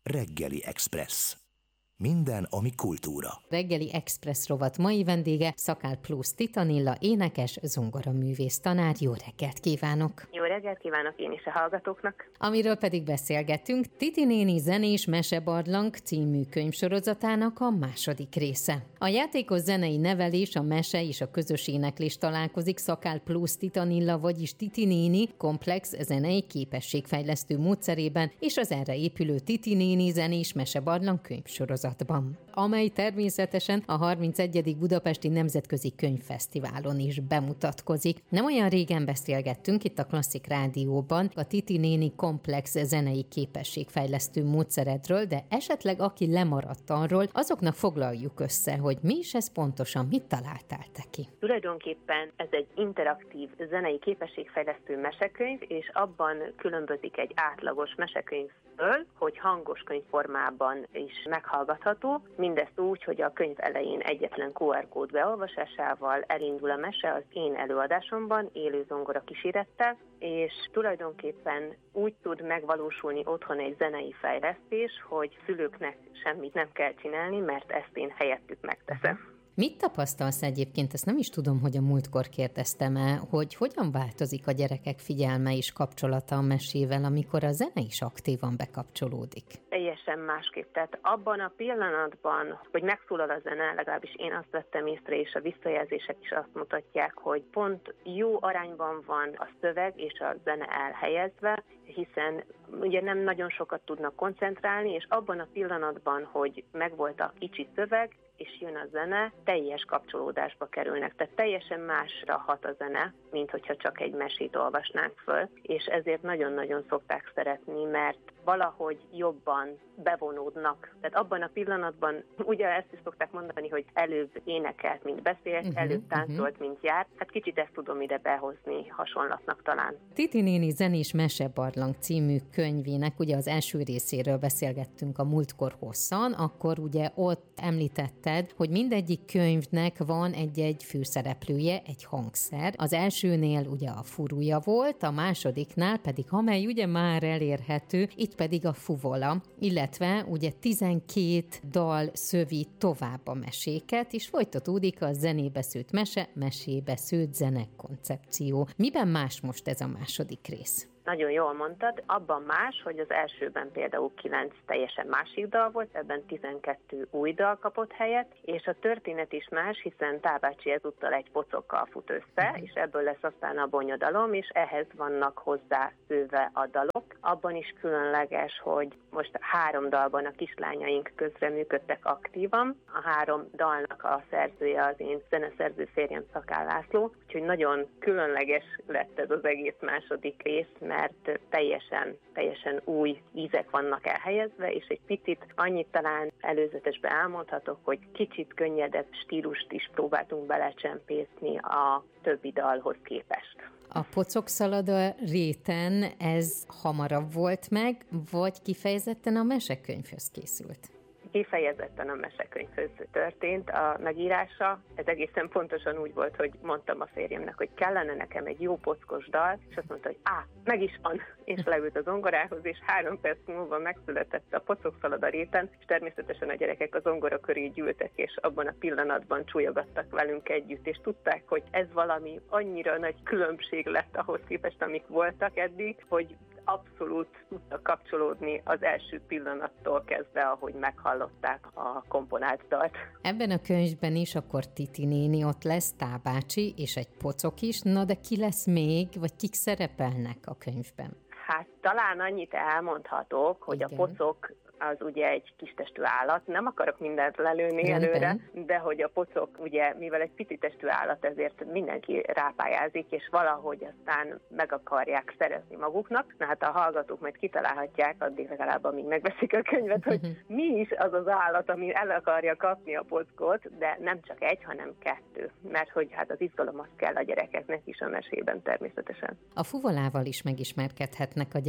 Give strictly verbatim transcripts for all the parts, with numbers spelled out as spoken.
Reggeli Express. Minden, ami kultúra. Reggeli Express rovat mai vendége Szakál Plusz Titanilla, énekes, zongoraművész tanár. Jó reggelt kívánok! Jó reggelt kívánok én is a hallgatóknak! Amiről pedig beszélgetünk, Titi néni zenés mesebarlang című könyvsorozatának a második része. A játékos zenei nevelés, a mese és a közös éneklés találkozik Szakál Plusz Titanilla, vagyis Titi néni komplex zenei képességfejlesztő módszerében és az erre épülő Titi néni zenés mesebarlang könyvsorozatban, amely természetesen a harmincegyedik Budapesti Nemzetközi Könyvfesztiválon is bemutatkozik. Nem olyan régen beszélgettünk itt a Klasszik Rádióban a Titi néni komplex zenei képességfejlesztő módszeredről, de esetleg aki lemaradt arról, azoknak foglaljuk össze, hogy mi is ez pontosan, mit találtál te ki? Tulajdonképpen ez egy interaktív zenei képességfejlesztő mesekönyv, és abban különbözik egy átlagos mesekönyvtől, hogy hangos könyvformában is meghallgatható. Mindezt úgy, hogy a könyv elején egyetlen kú er kód beolvasásával elindul a mese az én előadásomban, élő zongora kísérettel, és tulajdonképpen úgy tud megvalósulni otthon egy zenei fejlesztés, hogy szülőknek semmit nem kell csinálni, mert ezt én helyettük megteszem. Mit tapasztalsz egyébként? Ezt nem is tudom, hogy a múltkor kérdeztem-e, hogy hogyan változik a gyerekek figyelme és kapcsolata a mesével, amikor a zene is aktívan bekapcsolódik? Teljesen másképp. Tehát abban a pillanatban, hogy megszólal a zene, legalábbis én azt vettem észre, és a visszajelzések is azt mutatják, hogy pont jó arányban van a szöveg és a zene elhelyezve, hiszen ugye nem nagyon sokat tudnak koncentrálni, és abban a pillanatban, hogy megvolt a kicsi szöveg, és jön a zene, teljes kapcsolódásba kerülnek. Tehát teljesen másra hat a zene, mint hogyha csak egy mesét olvasnánk föl, és ezért nagyon-nagyon szokták szeretni, mert valahogy jobban bevonódnak. Tehát abban a pillanatban, ugye ezt is szokták mondani, hogy előbb énekelt, mint beszélt, uh-huh, előbb táncolt, uh-huh. mint járt. Hát kicsit ezt tudom ide behozni hasonlatnak talán. Titi néni zenés mesebarlang című könyvének ugye az első részéről beszélgettünk a múltkor hosszan, akkor ugye ott említetted, hogy mindegyik könyvnek van egy-egy főszereplője, egy hangszer. Az elsőnél ugye a furúja volt, a másodiknál pedig, amely ugye már elérhető, itt pedig a fuvola, illetve ugye tizenkét dal szövi tovább a meséket, és folytatódik a zenébe szőtt mese, mesébe szőtt zene koncepció. Miben más most ez a második rész? Nagyon jól mondtad, abban más, hogy az elsőben például kilenc teljesen másik dal volt, ebben tizenkettő új dal kapott helyet, és a történet is más, hiszen Tábácsi ezúttal egy pocokkal fut össze, és ebből lesz aztán a bonyodalom, és ehhez vannak hozzá szőve a dalok. Abban is különleges, hogy most három dalban a kislányaink közreműködtek aktívan. A három dalnak a szerzője az én zeneszerző férjem, Szakál László, úgyhogy nagyon különleges lett ez az egész második rész, mert teljesen, teljesen új ízek vannak elhelyezve, és egy picit annyit talán előzetesben elmondhatok, hogy kicsit könnyedebb stílust is próbáltunk belecsempészni a többi dalhoz képest. A Pocokszalada réten ez hamarabb volt meg, vagy kifejezetten a mesekönyvhöz készült? Kifejezetten a mesekönyvhöz történt a megírása. Ez egészen pontosan úgy volt, hogy mondtam a férjemnek, hogy kellene nekem egy jó pockos dal, és azt mondta, hogy á, meg is van, és leült a zongorához, és három perc múlva megszületett a Pocokszalada réten, és természetesen a gyerekek a zongora köré gyűltek, és abban a pillanatban csúlyogattak velünk együtt, és tudták, hogy ez valami annyira nagy különbség lett ahhoz képest, amik voltak eddig, hogy abszolút tudtak kapcsolódni az első pillanattól kezdve, ahogy meghallották a komponált dalt. Ebben a könyvben is akkor Titi néni ott lesz, Tábácsi és egy pocok is, na de ki lesz még, vagy kik szerepelnek a könyvben? Hát talán annyit elmondhatok, hogy igen. A pocok az ugye egy kistestű állat, nem akarok mindent lelőni Rendben. előre, de hogy a pocok ugye, mivel egy picitestű állat, ezért mindenki rápályázik, és valahogy aztán meg akarják szerezni maguknak. Na hát a hallgatók majd kitalálhatják, addig legalább amíg megveszik a könyvet, hogy mi is az az állat, ami el akarja kapni a pockot, de nem csak egy, hanem kettő, mert hogy hát az izgalom az kell a gyerekeknek is a mesében természetesen. A fuvolával is megismerkedhetnek a gyerekek.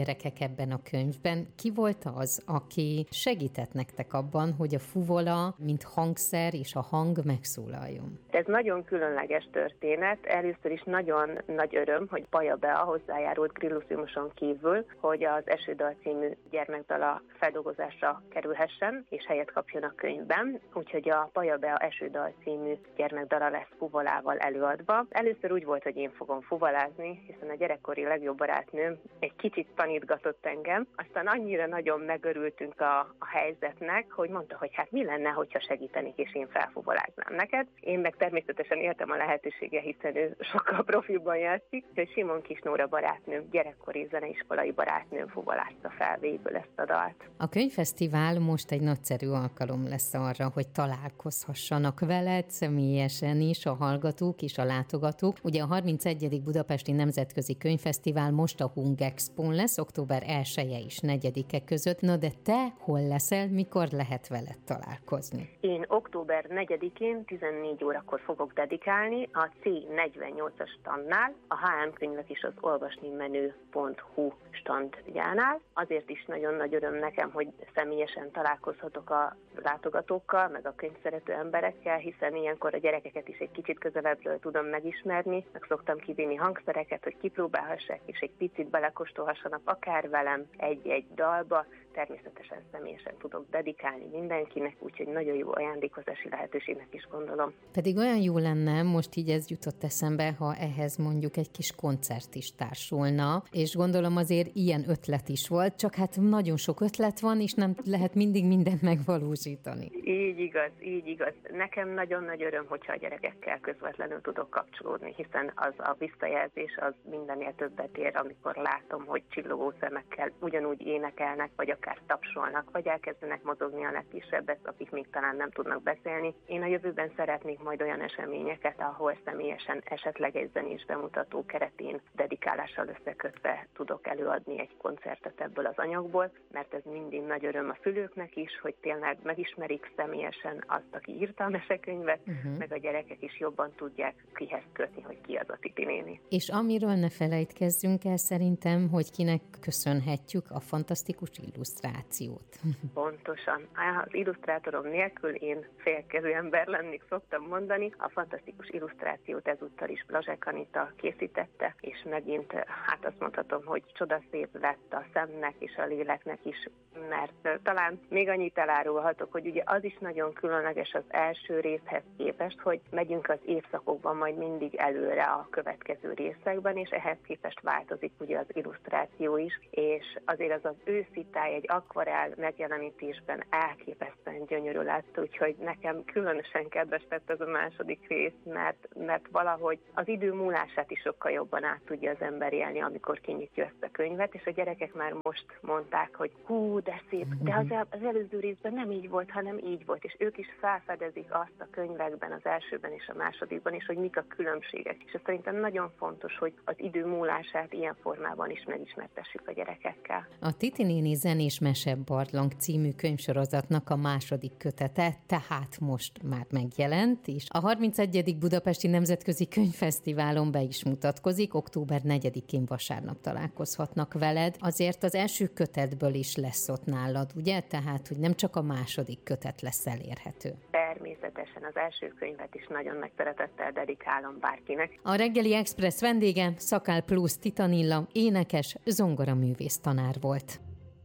gyerekek ebben a könyvben. Ki volt az, aki segített nektek abban, hogy a fuvola, mint hangszer és a hang megszólaljon? Ez nagyon különleges történet. Először is nagyon nagy öröm, hogy Paja Bea hozzájárult Grillusiuson kívül, hogy az Esődal című gyermekdala feldolgozásra kerülhessen, és helyet kapjon a könyvben. Úgyhogy a Paja Bea Esődal című gyermekdala lesz fuvolával előadva. Először úgy volt, hogy én fogom fuvolázni, hiszen a gyerekkori legjobb barátnőm egy kicsit tanítgatott engem. Aztán annyira nagyon megörültünk a, a helyzetnek, hogy mondta, hogy hát mi lenne, hogyha segítenék, és én felfuvoláznám neked. Én meg természetesen éltem a lehetősége, hiszen ő sokkal profilban játszik, hogy Simon Kisnóra barátnőm, gyerekkori zeneiskolai barátnőm fuvolázta fel végül ezt a dalt. A könyvfesztivál most egy nagyszerű alkalom lesz arra, hogy találkozhassanak veled személyesen is a hallgatók és a látogatók. Ugye a harmincegyedik Budapesti Nemzetközi Könyvfesztivál most a Hung Expón lesz, október elseje és negyedike között. Na de te hol leszel, mikor lehet veled találkozni? Én október negyedikén tizennégy órakor fogok dedikálni a cé negyvennyolcas standnál, a há em könyvek is az olvasnimenő pont hú standjánál. Azért is nagyon nagy öröm nekem, hogy személyesen találkozhatok a látogatókkal, meg a könyvszerető emberekkel, hiszen ilyenkor a gyerekeket is egy kicsit közelebbről tudom megismerni, meg szoktam kivinni hangszereket, hogy kipróbálhassák, és egy picit belekóstolhassanak akár velem egy-egy dalba. Természetesen személyesen tudok dedikálni mindenkinek, úgyhogy nagyon jó ajándékozási lehetőségnek is gondolom. Pedig olyan jó lenne, most így ez jutott eszembe, ha ehhez mondjuk egy kis koncert is társulna, és gondolom azért ilyen ötlet is volt, csak hát nagyon sok ötlet van, és nem lehet mindig mindent megvalósítani. Így igaz, így igaz. Nekem nagyon nagy öröm, hogyha a gyerekekkel közvetlenül tudok kapcsolódni, hiszen az a visszajelzés az mindennél többet ér, amikor látom, hogy csillogó szemekkel ugyanúgy énekelnek, vagy akár tapsolnak, vagy elkezdenek mozogni a legkisebbek, akik még talán nem tudnak beszélni. Én a jövőben szeretnék majd olyan eseményeket, ahol személyesen esetleg egy zenés bemutató keretén dedikálással összekötve tudok előadni egy koncertet ebből az anyagból, mert ez mindig nagy öröm a szülőknek is, hogy tényleg megismerik személyesen azt, aki írta a mesekönyvet, uh-huh. meg a gyerekek is jobban tudják kihez kötni, hogy ki az a Titi néni. És amiről ne felejtkezzünk el szerintem, hogy kinek köszönhetjük a fantasztikus illusztrációt. Pontosan. Az illusztrátorom nélkül én félkezű ember lennék, szoktam mondani. A fantasztikus illusztrációt ezúttal is Blazsek Anita készítette, és megint hát azt mondhatom, hogy csodaszép lett a szemnek és a léleknek is, mert talán még annyit elárulhatok, hogy ugye az is nagyon különleges az első részhez képest, hogy megyünk az évszakokban majd mindig előre a következő részekben, és ehhez képest változik ugye az illusztráció is, és azért az az őszi táj egy akvarell megjelenítésben elképesztően gyönyörű lett, úgyhogy nekem különösen kedves lett ez a második rész, mert, mert valahogy az idő múlását is sokkal jobban át tudja az ember élni, amikor kinyitja ezt a könyvet, és a gyerekek már most mondták, hogy hú, de szép, de az, az előző részben nem így volt, hanem így volt, és ők is felfedezik azt a könyvekben, az elsőben és a másodikban is, hogy mik a különbségek. És ez szerintem nagyon fontos, hogy az idő múlását ilyen formában is megismertessük a gyerekekkel. A Titi néni zenés Mesebarlang című könyvsorozatnak a második kötete, tehát most már megjelent, és a harmincegyedik Budapesti Nemzetközi Könyvfesztiválon be is mutatkozik, október negyedikén vasárnap találkozhatnak veled. Azért az első kötetből is lesz ott nálad, ugye? Tehát, hogy nem csak a második kötet lesz elérhető. Természetesen az első könyvet is nagyon nagy szeretettel dedikálom bárkinek. A Reggeli Express vendége Szakál Plusz Titanilla, énekes, zongoraművész tanár volt.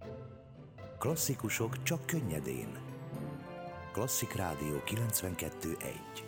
Klasszikusok csak könnyedén. Klasszik Rádió kilencvenkettő egy.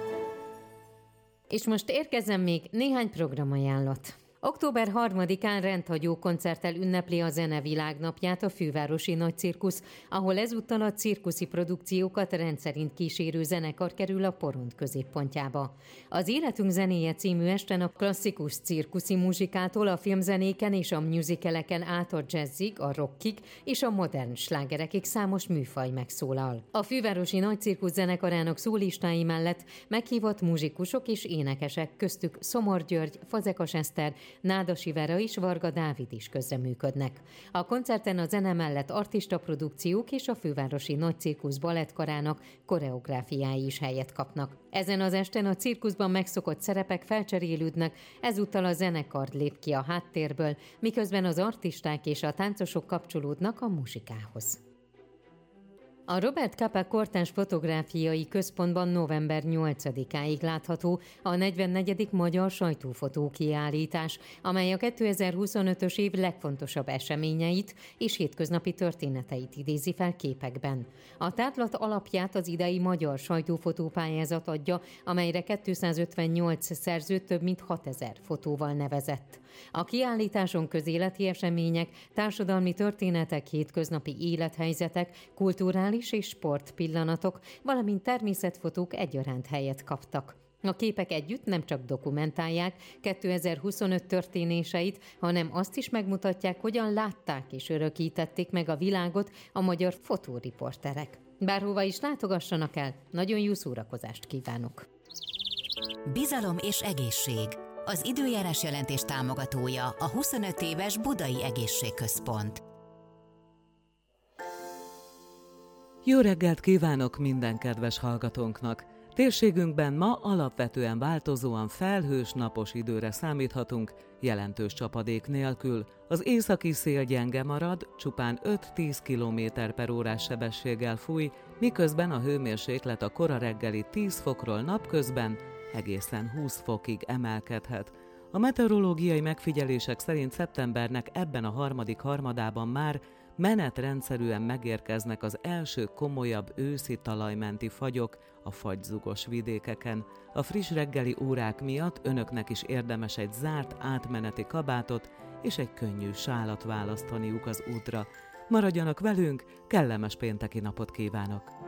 És most érkezem még néhány programajánlat. október harmadikán rendhagyó koncerttel ünnepli a Zene Világnapját a Fővárosi Nagycirkusz, ahol ezúttal a cirkuszi produkciókat rendszerint kísérő zenekar kerül a porond középpontjába. Az Életünk zenéje című esten a klasszikus cirkuszi muzsikától a filmzenéken és a musicaleken át a jazzig, a rockig és a modern slágerekig számos műfaj megszólal. A Fővárosi Nagycirkusz zenekarának szólistái mellett meghívott muzsikusok és énekesek, köztük Szomor György, Fazekas Eszter, Nádasi Vera és Varga Dávid is közreműködnek. A koncerten a zene mellett artista produkciók és a fővárosi Nagy Cirkusz balettkarának koreográfiái is helyet kapnak. Ezen az esten a cirkuszban megszokott szerepek felcserélődnek, ezúttal a zenekar lép ki a háttérből, miközben az artisták és a táncosok kapcsolódnak a muzsikához. A Robert Capa Kortárs Fotográfiai Központban november nyolcadikáig látható a negyvennegyedik Magyar Sajtófotó kiállítás, amely a kétezer-huszonötös év legfontosabb eseményeit és hétköznapi történeteit idézi fel képekben. A tárlat alapját az idei Magyar Sajtófotó pályázat adja, amelyre kétszázötvennyolc szerző több mint hatezer fotóval nevezett. A kiállításon közéleti események, társadalmi történetek, hétköznapi élethelyzetek, kulturális és sportpillanatok, valamint természetfotók egyaránt helyet kaptak. A képek együtt nem csak dokumentálják kétezer-huszonöt történéseit, hanem azt is megmutatják, hogyan látták és örökítették meg a világot a magyar fotóriporterek. Bárhova is látogassanak el, nagyon jó szórakozást kívánok! Bizalom és egészség. Az időjárás jelentés támogatója a huszonöt éves Budai Egészségközpont. Jó reggelt kívánok minden kedves hallgatónknak! Térségünkben ma alapvetően változóan felhős, napos időre számíthatunk, jelentős csapadék nélkül. Az északi szél gyenge marad, csupán öt-tíz kilométer per órás sebességgel fúj, miközben a hőmérséklet a kora reggeli tíz fokról napközben egészen húsz fokig emelkedhet. A meteorológiai megfigyelések szerint szeptembernek ebben a harmadik harmadában már menetrendszerűen megérkeznek az első komolyabb őszi talajmenti fagyok a fagyzugos vidékeken. A friss reggeli órák miatt önöknek is érdemes egy zárt átmeneti kabátot és egy könnyű sálat választaniuk az útra. Maradjanak velünk, kellemes pénteki napot kívánok!